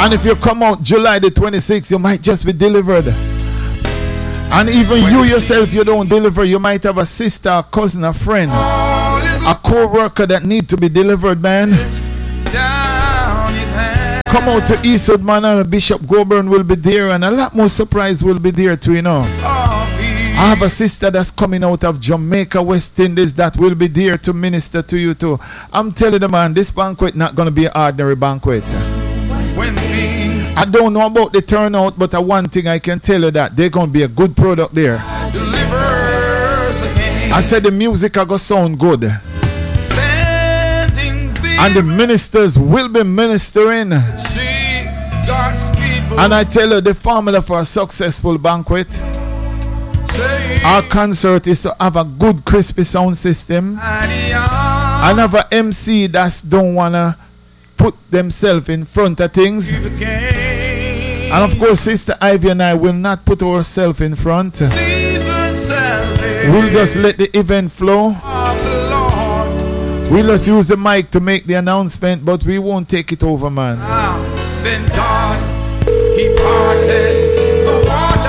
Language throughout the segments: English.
And if you come out July the 26th, you might just be delivered. And even you yourself, you don't deliver. You might have a sister, a cousin, a friend, a co-worker that need to be delivered, man. Come out to Eastwood, man, and Bishop Goburn will be there, and a lot more surprise will be there too, you know. I have a sister that's coming out of Jamaica, West Indies, that will be there to minister to you too. I'm telling you, man, this banquet not going to be an ordinary banquet. I don't know about the turnout, but one thing I can tell you that they're going to be a good product there. I said the music are going to sound good. And the ministers will be ministering. And I tell you, the formula for a successful banquet, our concert is to have a good crispy sound system and have an MC that don't want to put themselves in front of things. And of course, Sister Ivy and I will not put ourselves in front. We'll just let the event flow. We'll just use the mic to make the announcement, but we won't take it over, man. Then God, He parted the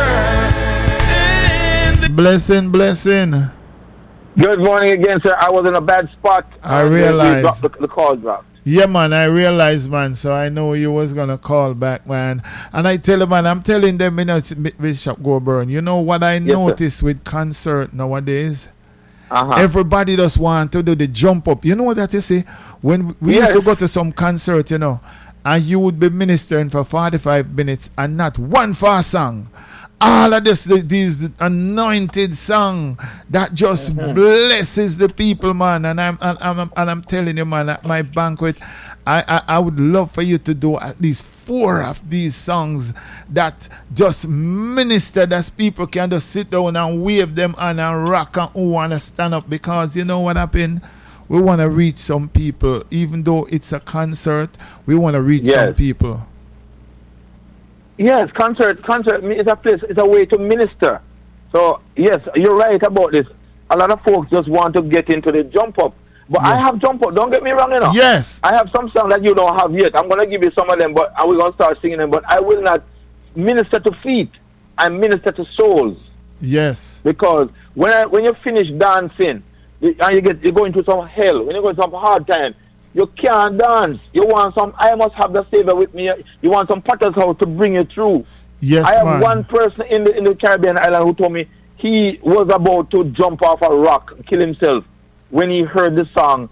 water. Blessing. Good morning again, sir. I was in a bad spot. I realize. The call dropped. Yeah, man, I realized, man. So I know you was going to call back, man. And I tell you, man, I'm telling them, you know, Bishop Goburn, you know what I noticed with concert nowadays? Everybody just want to do the jump up. You know what that you see? When we used to go to some concert, you know, and you would be ministering for 45 minutes and not one fast song. All of these anointed song that just blesses the people, man. And I'm telling you, man, at my banquet, I would love for you to do at least 4 of these songs that just minister, that people can just sit down and wave them on and rock and who want to stand up, because you know what happened? We want to reach some people. Even though it's a concert, we want to reach some people. Yes, concert is a place, it's a way to minister. So, yes, you're right about this. A lot of folks just want to get into the jump up. But I have jump up, don't get me wrong, you know. Yes. I have some songs that you don't have yet. I'm going to give you some of them, but we're going to start singing them. But I will not minister to feet. I minister to souls. Yes. Because when you finish dancing, and you go into some hell, when you go into some hard time, you can't dance. You want some, I must have the Savior with me. You want some potter's house to bring you through. Yes, I have one person in the Caribbean island who told me he was about to jump off a rock, kill himself, when he heard the song,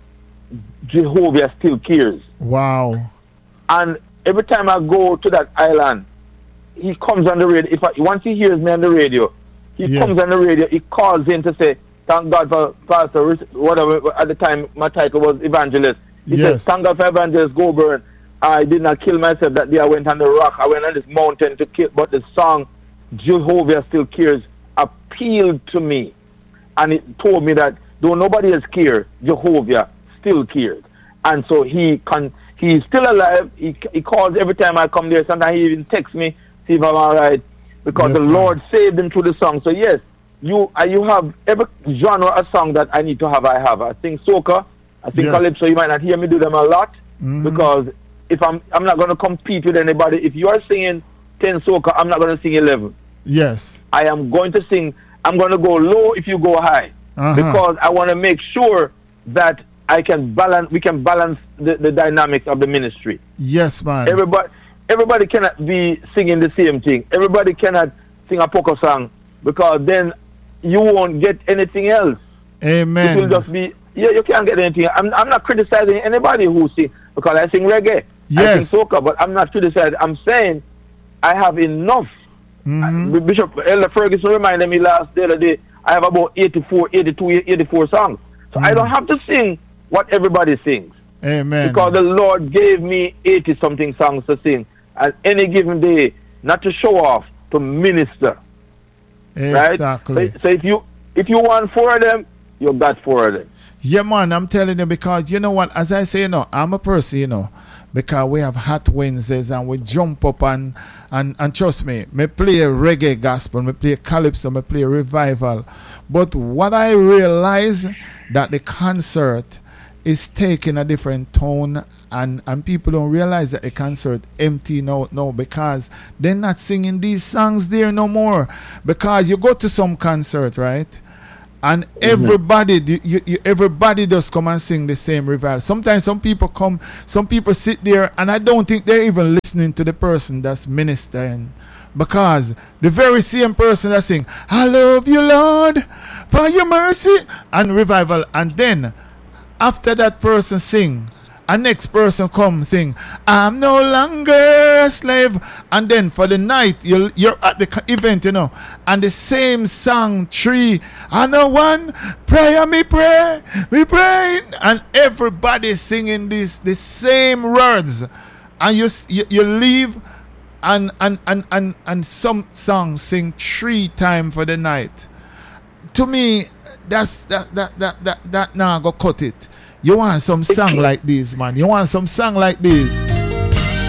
Jehovah Still Cares. Wow. And every time I go to that island, he comes on the radio. Once he hears me on the radio, he comes on the radio, he calls in to say, thank God for Pastor, whatever, at the time my title was Evangelist. He said, thank God for Evangelist Goburn. I did not kill myself that day. I went on the rock. I went on this mountain to kill. But the song, Jehovah Still Cares, appealed to me. And it told me that though nobody else cared, Jehovah still cared. And so he's still alive. He calls every time I come there. Sometimes he even texts me, see if I'm all right. Because the Lord saved him through the song. So yes, you have every genre of song that I need to have, I have. I sing soca. I think calypso, you might not hear me do them a lot, because if I'm not going to compete with anybody. If you are singing 10 soca, I'm not going to sing 11. Yes. I am going to sing, I'm going to go low if you go high, because I want to make sure that we can balance the dynamics of the ministry. Yes, man. Everybody cannot be singing the same thing. Everybody cannot sing a polka song, because then you won't get anything else. Amen. It will just be, you can't get anything. I'm not criticizing anybody who sing, because I sing reggae. I sing soca, but I'm not criticizing. I'm saying I have enough. Bishop Elder Ferguson reminded me the other day, I have about 84 songs. So I don't have to sing what everybody sings. Amen. Because the Lord gave me 80-something songs to sing at any given day, not to show off, to minister. Exactly. Right? So if you want 4 of them, you got 4 of them. Yeah, man, I'm telling you, because you know what, as I say, I'm a person, because we have hot Wednesdays and we jump up and trust me play reggae gospel, me play calypso, me play revival. But what I realize that the concert is taking a different tone, and people don't realize that the concert empty now because they're not singing these songs there no more. Because you go to some concert, right? And everybody, everybody does come and sing the same revival. Sometimes some people sit there, and I don't think they're even listening to the person that's ministering. Because the very same person that sing, I love you, Lord, for your mercy, and revival. And then, after that person sing, a next person come sing, I'm no longer a slave. And then for the night, you're at the event, and the same song, 3, I know 1, prayer me pray, we pray. And everybody singing the same words. And you leave, and some songs sing 3 times for the night. To me, that now go cut it. You want some song like this, man. You want some song like this.